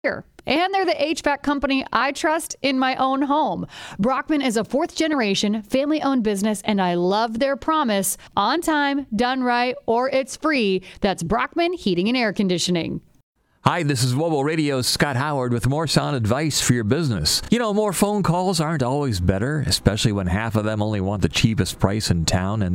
And they're the HVAC company I trust in my own home. Brockman is a fourth-generation, family-owned business, and I love their promise: on time, done right, or it's free. That's Brockman Heating and Air Conditioning. Hi, this is Wobble Radio's Scott Howard with more sound advice for your business. You know, more phone calls aren't always better, especially when half of them only want the cheapest price in town and